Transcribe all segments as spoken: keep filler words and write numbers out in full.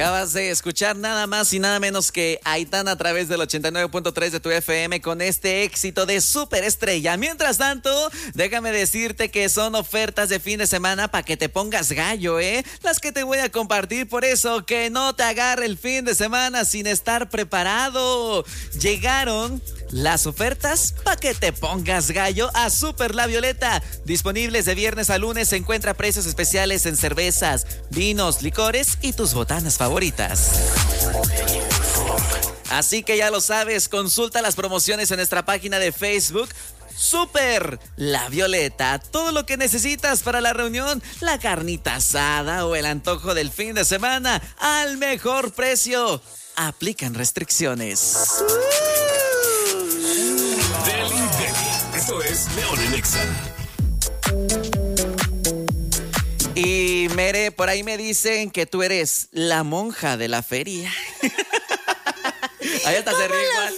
Acabas de escuchar nada más y nada menos que Aitana a través del ochenta y nueve punto tres de tu F M con este éxito de superestrella. Mientras tanto, déjame decirte que son ofertas de fin de semana para que te pongas gallo, ¿eh? Las que te voy a compartir, por eso que no te agarre el fin de semana sin estar preparado. Llegaron las ofertas para que te pongas gallo a Super La Violeta. Disponibles de viernes a lunes, encuentra precios especiales en cervezas, vinos, licores y tus botanas favoritas. Así que ya lo sabes, consulta las promociones en nuestra página de Facebook. Super La Violeta, todo lo que necesitas para la reunión, la carnita asada o el antojo del fin de semana al mejor precio. Aplican restricciones. Deli Deli. Esto es León en Exa. Y Mere, por ahí me dicen que tú eres la monja de la feria. Ahí hasta se ríe igual.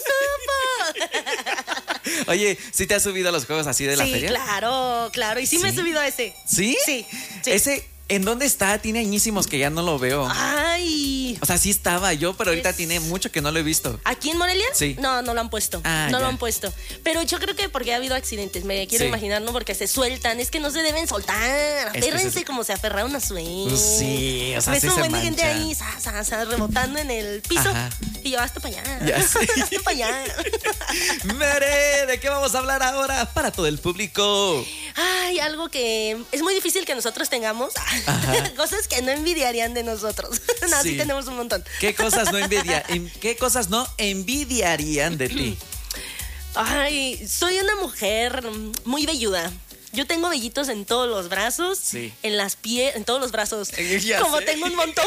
Oye, ¿sí te has subido a los juegos así de la sí, feria? Sí, claro, claro. Y sí, ¿Sí? me he subido a ese. ¿Sí? Sí. sí. Ese, ¿en dónde está? Tiene añísimos que ya no lo veo. Ay. O sea, sí estaba yo, pero ahorita es... tiene mucho que no lo he visto. ¿Aquí en Morelia? Sí. No, no lo han puesto. Ah, no ya. lo han puesto. Pero yo creo que porque ha habido accidentes, me quiero sí. imaginar, ¿no? Porque se sueltan. Es que no se deben soltar. Aférrense es se... como se aferraron a su ex. Sí, o sea, ves sí un se buen de mancha. gente ahí, sa, sa, sa, rebotando en el piso. Ajá. Y yo, hasta para allá. Ya sé. Hasta para allá. Mere, ¿de qué vamos a hablar ahora para todo el público? Ay, algo que es muy difícil que nosotros tengamos. Cosas que no envidiarían de nosotros. No, sí. sí tenemos un montón. ¿Qué cosas no envidia, ¿Qué cosas no envidiarían de ti? Ay, soy una mujer muy velluda. Yo tengo vellitos en todos los brazos, sí. en las piernas, en todos los brazos. Ya Como sé. tengo un montón.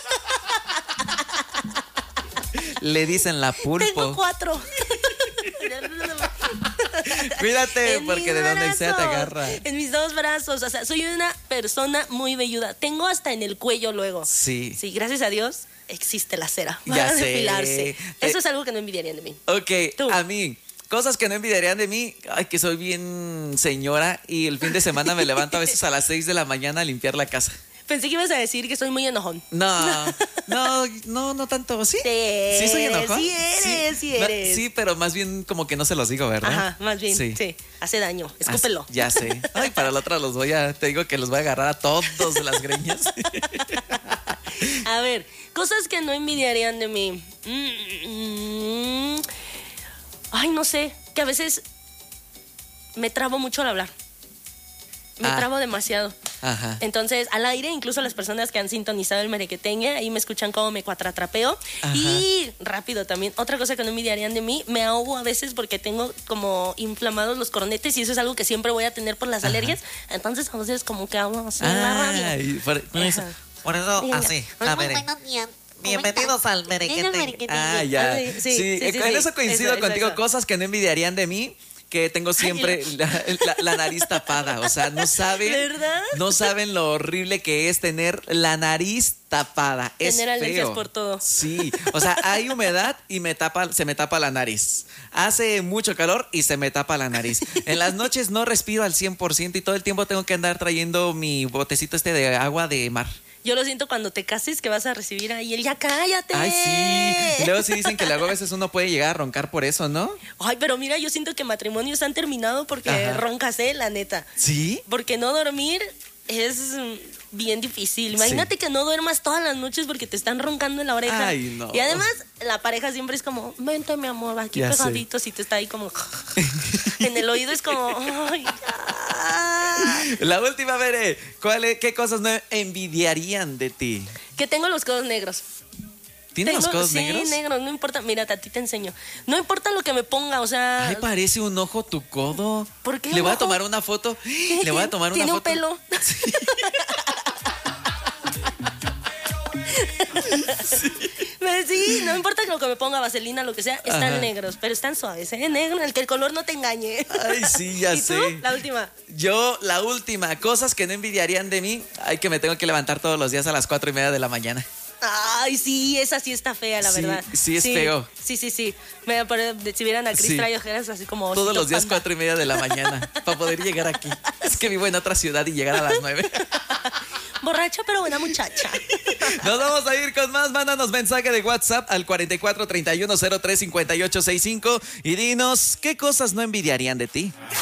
Le dicen la pulpo. Tengo cuatro. Cuídate, porque de donde sea te agarra. En mis dos brazos, o sea, soy una persona muy velluda. Tengo hasta en el cuello luego. Sí. Sí, gracias a Dios existe la cera ya para sé. depilarse. Eso eh, es algo que no envidiarían de mí. Ok, ¿Tú? A mí, cosas que no envidiarían de mí. Ay, que soy bien señora y el fin de semana me levanto a veces a las seis de la mañana a limpiar la casa. Pensé que ibas a decir que soy muy enojón. No, no, no, no tanto. ¿Sí? Sí, ¿Sí soy enojón? Sí eres, sí, sí eres. No, sí, pero más bien como que no se los digo, ¿verdad? Ajá, más bien, sí. sí. Hace daño, escúpelo. As, ya sé. Ay, para la otra los voy a, te digo que los voy a agarrar a todos de las greñas. A ver, cosas que no envidiarían de mí. Mm, mm, ay, no sé, que a veces me trabo mucho al hablar. Me ah. trabo demasiado. Ajá. Entonces, al aire, incluso las personas que han sintonizado el merequeteña, ahí me escuchan como me cuatratrapeo. Ajá. Y rápido también, otra cosa que no envidiarían de mí, me ahogo a veces porque tengo como inflamados los cornetes y eso es algo que siempre voy a tener por las Ajá. alergias. Entonces, a veces como que hablo así en la radio. Por, por eso, por eso así. A ver. Bienvenidos al merequeteña. Ah, ya. Sí, sí, sí, sí, sí con sí, eso coincido eso, contigo. Eso, eso. Cosas que no envidiarían de mí. Que tengo siempre la, la, la nariz tapada. O sea, no saben. ¿Verdad? No saben lo horrible que es tener la nariz tapada. Es tener alergias feo. Por todo. Sí. O sea, hay humedad y me tapa, se me tapa la nariz. Hace mucho calor y se me tapa la nariz. En las noches no respiro al cien por ciento y todo el tiempo tengo que andar trayendo mi botecito este de agua de mar. Yo lo siento cuando te cases que vas a recibir ahí el ya cállate. Ay, sí. Y luego sí dicen que luego a veces uno puede llegar a roncar por eso, ¿no? Ay, pero mira, yo siento que matrimonios han terminado porque Ajá. roncas, ¿eh? La neta. ¿Sí? Porque no dormir es bien difícil. Imagínate sí. que no duermas todas las noches porque te están roncando en la oreja. Ay, no. Y además, la pareja siempre es como, vente, mi amor, aquí ya pegaditos sé. Y te está ahí como... en el oído es como... Ay, ya. La última, Bere. ¿Cuál, ¿Qué cosas no envidiarían de ti? Que tengo los codos negros. ¿Tienes Tengo, los codos sí, negros? Sí, negros, no importa. Mira, a ti te enseño. No importa lo que me ponga, o sea... Ay, parece un ojo tu codo. ¿Por qué? Le voy a tomar una foto. Le voy a tomar una ¿Tiene foto. ¿Tiene un pelo? Sí. Sí. Sí, no importa lo que me ponga, vaselina, lo que sea, están Ajá. negros, pero están suaves, ¿eh? Negro, el que el color no te engañe. Ay, sí, ya ¿Y sé. tú? La última. Yo, la última, cosas que no envidiarían de mí, ay, que me tengo que levantar todos los días a las cuatro y media de la mañana. Ay, sí, esa sí está fea, la sí, verdad. Sí, es sí, feo. Sí, sí, sí. Me si vieran a Cris sí. trae ojeras así como... Todos los días panda. Cuatro y media de la mañana para poder llegar aquí. Es que vivo en otra ciudad y llegar a las nueve. Borracha pero buena muchacha. Nos vamos a ir con más. Mándanos mensaje de WhatsApp al cuarenta y cuatro, treinta y uno, cero tres, cincuenta y ocho sesenta y cinco y dinos qué cosas no envidiarían de ti.